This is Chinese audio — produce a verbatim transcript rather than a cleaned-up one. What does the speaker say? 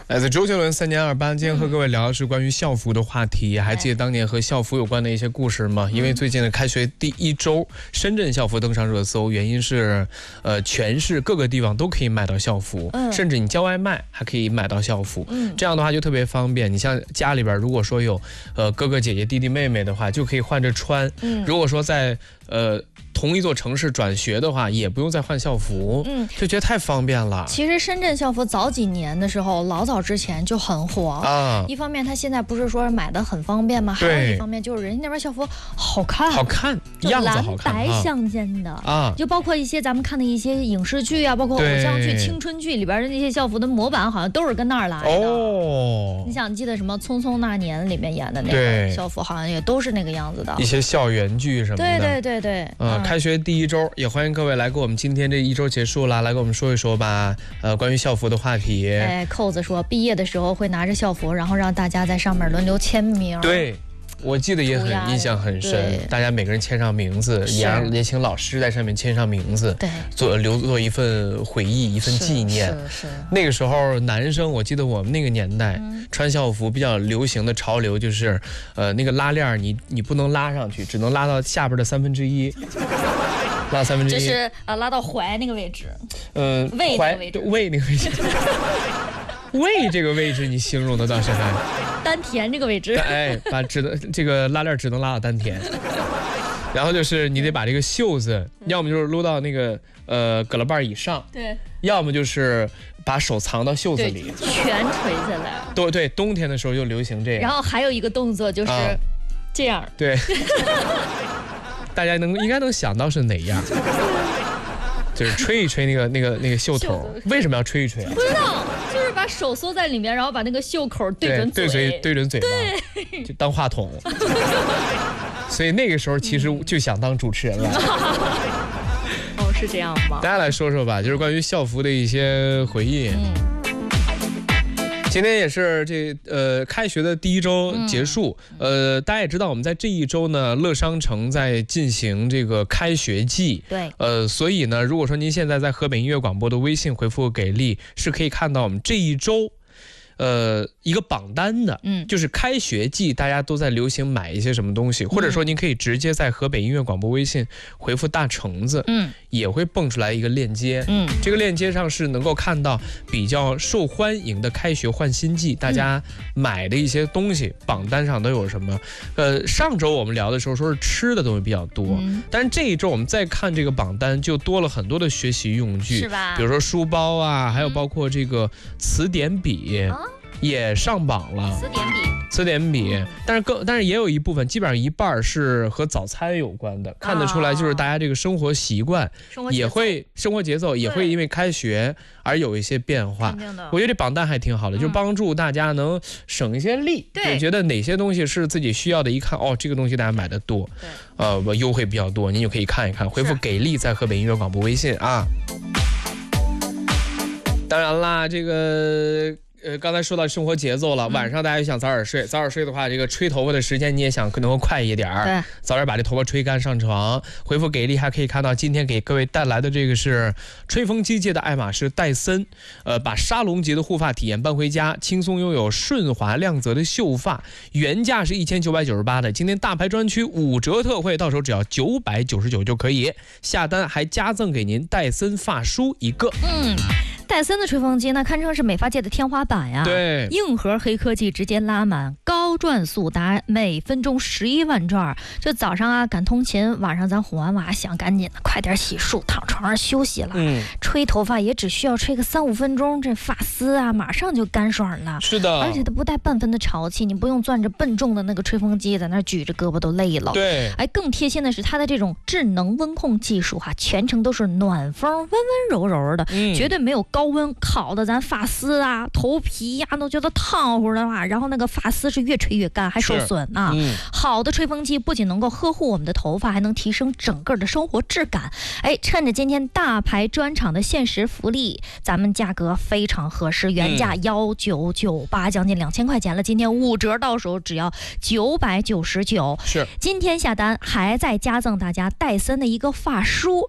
来自周杰伦三年二班，今天和各位聊的是关于校服的话题。还记得当年和校服有关的一些故事吗？因为最近的开学第一周，深圳校服登上热搜，原因是，呃，全市各个地方都可以买到校服，嗯、甚至你叫外卖还可以买到校服。嗯、这样的话就特别方便。你像家里边如果说有，呃，哥哥姐姐、弟弟妹妹的话，就可以换着穿。嗯、如果说在呃。同一座城市转学的话，也不用再换校服，嗯，就觉得太方便了。 其实深圳校服早几年的时候，老早之前就很火啊。一方面，它现在不是说买的很方便吗？还有一方面就是人家那边校服好看， 好看，样子好看， 蓝白相间的啊，就包括一些咱们看的一些影视剧啊，包括偶像剧、青春剧里边的那些校服的模板，好像都是跟那儿来的。哦，你想记得什么《匆匆那年》里面演的那个校服，好像也都是那个样子的。 一些校园剧什么的。 对对对对， 嗯。开学第一周，也欢迎各位来跟我们今天这一周结束了，来跟我们说一说吧。呃，关于校服的话题。 哎，扣子说毕业的时候会拿着校服，然后让大家在上面轮流签名。 对，我记得也很印象很深，大家每个人签上名字，也让也请老师在上面签上名字，对，做留作一份回忆，一份纪念。是是。那个时候男生，我记得我们那个年代、嗯、穿校服比较流行的潮流就是，呃，那个拉链你你不能拉上去，只能拉到下边的三分之一。拉三分之一， 这是呃拉到怀那个位置， 嗯、呃， 胃那个位置， 胃那个位置，胃这个位置你形容的倒是还丹田这个位置， 哎，把只能这个拉链只能拉到丹田，然后就是你得把这个袖子，要么就是撸到那个呃胳膊瓣以上，对，要么就是把手藏到袖子里， 全垂下来。 对对，冬天的时候就流行这样。 然后还有一个动作就是这样，啊、 对。大家能应该能想到是哪样，就是吹一吹那个那个那个袖头。为什么要吹一吹啊？ 不知道，就是把手缩在里面，然后把那个袖口对准嘴， 对嘴对准嘴巴，对，就当话筒。所以那个时候其实就想当主持人了。 哦，是这样吗？ 大家来说说吧，就是关于校服的一些回忆。嗯。今天也是这呃开学的第一周结束，嗯、呃，大家也知道我们在这一周呢，乐商城在进行这个开学季，对，呃，所以呢，如果说您现在在河北音乐广播的微信回复给力，是可以看到我们这一周。呃，一个榜单的，嗯，就是开学季大家都在流行买一些什么东西，或者说您可以直接在河北音乐广播微信回复大橙子，嗯，也会蹦出来一个链接，嗯，这个链接上是能够看到比较受欢迎的开学换新季大家买的一些东西，榜单上都有什么？呃，上周我们聊的时候说是吃的东西比较多，嗯、但是这一周我们再看这个榜单，就多了很多的学习用具，是吧？比如说书包啊，还有包括这个词典笔。哦也上榜了， 词典笔， 词典笔，但是更，但是也有一部分，基本上一半是和早餐有关的，看得出来就是大家这个生活习惯也会，生活节奏也会因为开学而有一些变化。我觉得这榜单还挺好的，就帮助大家能省一些力，对，觉得哪些东西是自己需要的，一看哦，这个东西大家买的多，对，呃，优惠比较多，您就可以看一看，回复给力在河北音乐广播微信啊。当然啦，这个。呃，刚才说到生活节奏了，晚上大家也想早点睡，早点睡的话，这个吹头发的时间你也想可能会快一点儿，早点把这头发吹干上床。回复给力还可以看到今天给各位带来的这个是吹风机界的爱马仕戴森，呃，把沙龙级的护发体验搬回家，轻松拥有顺滑亮泽的秀发，原价是一千九百九十八的，今天大牌专区五折特惠，到手只要九百九十九就可以下单，还加赠给您戴森发梳一个。嗯。 戴森的吹风机呢，堪称是美发界的天花板呀！对，硬核黑科技直接拉满，高转速达每分钟十一万转。这早上啊赶通勤，晚上咱哄完娃想赶紧的快点洗漱，躺床上休息了。嗯，吹头发也只需要吹个三五分钟，这发丝啊马上就干爽了。 是的， 而且它不带半分的潮气，你不用攥着笨重的那个吹风机在那举着胳膊都累了。对，哎，更贴心的是它的这种智能温控技术哈、啊，全程都是暖风，温温柔柔的，嗯、绝对没有。高温烤的咱发丝啊头皮呀、啊、都觉得烫乎的话，然后那个发丝是越吹越干还受损啊、嗯、好的吹风机不仅能够呵护我们的头发，还能提升整个的生活质感。哎，趁着今天大牌专场的限时福利，咱们价格非常合适，原价一九九八将近两千块钱了，今天五折到手只要九百九十九。是今天下单还在加赠大家戴森的一个发梳。